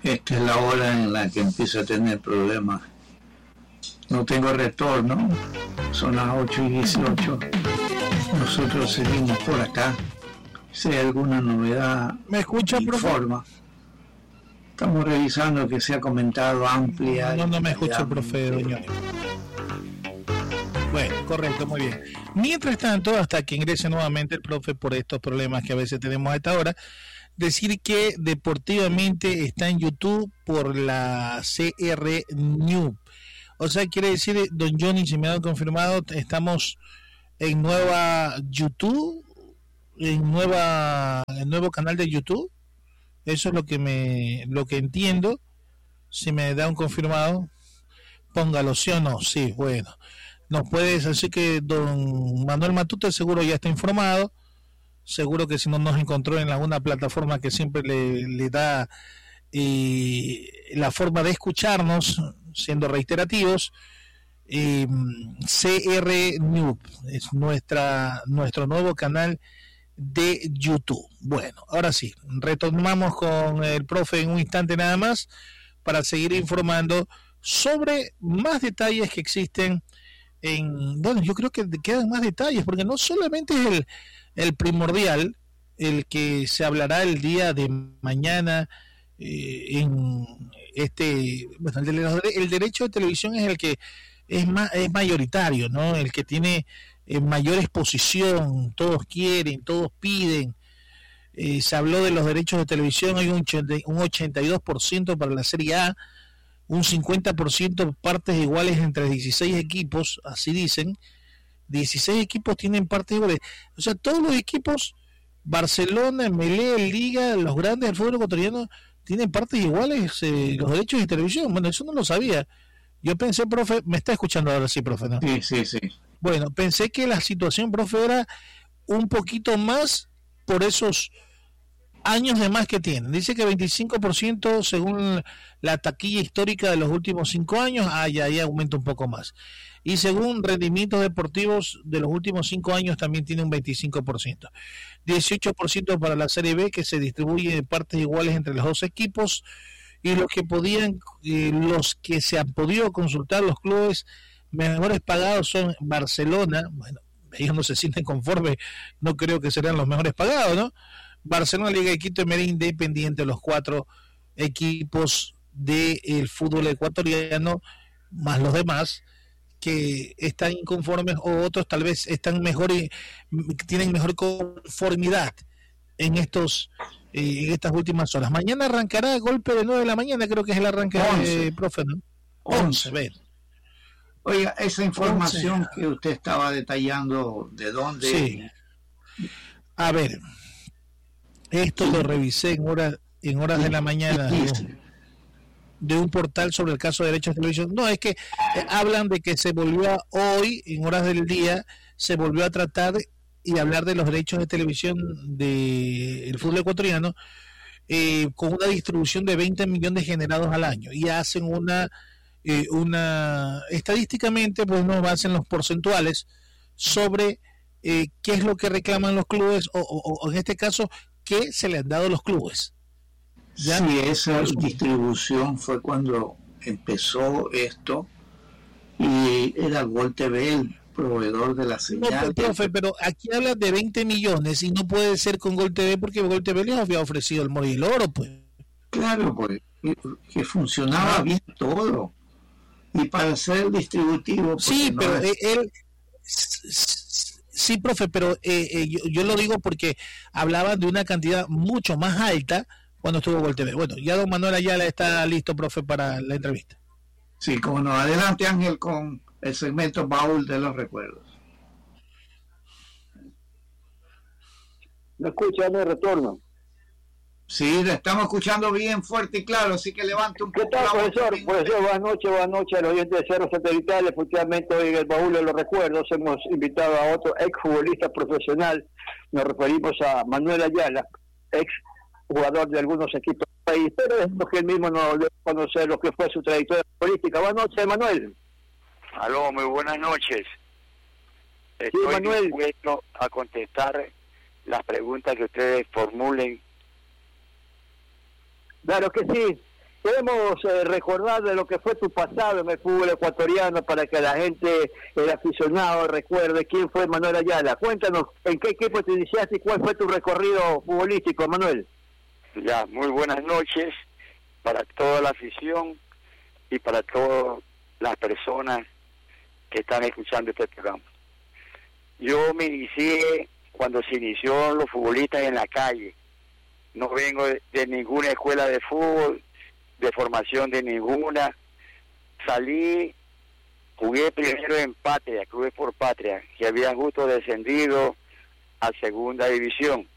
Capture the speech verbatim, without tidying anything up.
Esta es la hora en la que empiezo a tener problemas. No tengo retorno. Son las ocho y dieciocho. Nosotros seguimos por acá. Si hay alguna novedad, ¿me escucha, informa. Estamos revisando que se ha comentado amplia. No, no me escucha el profe, doña. Bueno, correcto, muy bien. Mientras tanto, hasta que ingrese nuevamente el profe por estos problemas que a veces tenemos a esta hora, decir que deportivamente está en YouTube por la C R New. O sea, quiere decir, don Johnny, si me ha confirmado, estamos en nueva YouTube, en nueva, en nuevo canal de YouTube. Eso es lo que me, lo que entiendo. Si me da un confirmado, póngalo, sí o no. Sí, bueno. Nos puedes, así que don Manuel Matute seguro ya está informado. Seguro que si no nos encontró en alguna plataforma que siempre le, le da eh, la forma de escucharnos, siendo reiterativos, eh, C R News es nuestra nuestro nuevo canal de YouTube. Bueno, ahora sí, retomamos con el profe en un instante nada más para seguir informando sobre más detalles que existen en, bueno, yo creo que quedan más detalles, porque no solamente es el, el primordial, el que se hablará el día de mañana eh, en este, bueno, el, de, el derecho de televisión es el que es, ma, es mayoritario, ¿no? El que tiene eh, mayor exposición, todos quieren, todos piden. Eh, se habló de los derechos de televisión, hay un, un ochenta y dos por ciento para la Serie A, un cincuenta por ciento partes iguales entre dieciséis equipos, así dicen. dieciséis equipos tienen partes iguales. O sea, todos los equipos, Barcelona, Melé, Liga, los grandes del fútbol ecuatoriano, tienen partes iguales, eh, los derechos de televisión. Bueno, eso no lo sabía. Yo pensé, profe, me está escuchando ahora sí, profe, ¿no? Sí, sí, sí. Bueno, pensé que la situación, profe, era un poquito más por esos años de más que tienen. Dice que veinticinco por ciento según la taquilla histórica de los últimos cinco años, ah, ya, ya aumenta un poco más. Y según rendimientos deportivos de los últimos cinco años también tiene un veinticinco por ciento. dieciocho por ciento para la Serie B, que se distribuye en partes iguales entre los dos equipos, y los que podían, eh, los que se han podido consultar, los clubes mejores pagados son Barcelona. Bueno, ellos no se sienten conformes, no creo que serán los mejores pagados, ¿no? Barcelona, Liga de Quito y Melé, Independiente, los cuatro equipos del fútbol ecuatoriano, más los demás que están inconformes, o otros tal vez están mejor y tienen mejor conformidad en estos eh, en estas últimas horas. Mañana arrancará a golpe de nueve de la mañana, creo que es el arranque de profe, ¿no? once, ven. Oiga, esa información once que usted estaba detallando, ¿de dónde? Sí. A ver, esto lo revisé en horas en horas de la mañana de, de un portal sobre el caso de derechos de televisión. No, es que eh, hablan de que se volvió a, hoy, en horas del día, se volvió a tratar y hablar de los derechos de televisión del fútbol ecuatoriano eh, con una distribución de veinte millones generados al año, y hacen una eh, una estadísticamente, pues no hacen los porcentuales sobre eh, qué es lo que reclaman los clubes, o, o, o en este caso que se le han dado a los clubes. ¿Ya? Sí, esa distribución fue cuando empezó esto, y era Gol T V el proveedor de la señal. No, profe, pero aquí hablan de veinte millones y no puede ser con Gol T V porque Gol T V les había ofrecido el moro y el oro, pues. Claro, pues, que funcionaba bien todo. Y para ser distributivo... Sí, no pero es... él... Sí, profe, pero eh, eh, yo, yo lo digo porque hablaban de una cantidad mucho más alta cuando estuvo Gol T V. Bueno, ya don Manuel Ayala está listo, profe, para la entrevista. Sí, como no. Adelante, Ángel, con el segmento Baúl de los Recuerdos. ¿Me escucha? ¿Me retorno? Sí, le estamos escuchando bien fuerte y claro, así que levante un poco. ¿Qué tal, profesor? Profesor, buenas noches, buenas noches a los oyentes de Cerro Satelital. Efectivamente, hoy en el Baúl de los Recuerdos hemos invitado a otro exfutbolista profesional. Nos referimos a Manuel Ayala, ex jugador de algunos equipos del país, pero es lo que él mismo no debe conocer lo que fue su trayectoria política. Buenas noches, Manuel. Aló, muy buenas noches. Estoy sí, Manuel. dispuesto a contestar las preguntas que ustedes formulen. Claro que sí. Podemos eh, recordar de lo que fue tu pasado en el fútbol ecuatoriano para que la gente, el aficionado, recuerde quién fue Manuel Ayala. Cuéntanos, ¿en qué equipo te iniciaste y cuál fue tu recorrido futbolístico, Manuel? Ya, muy buenas noches para toda la afición y para todas las personas que están escuchando este programa. Yo me inicié cuando se inició los futbolistas en la calle. No vengo de, de ninguna escuela de fútbol, de formación de ninguna. Salí, jugué primero en Patria, Clubes por Patria, que habían justo descendido a segunda división.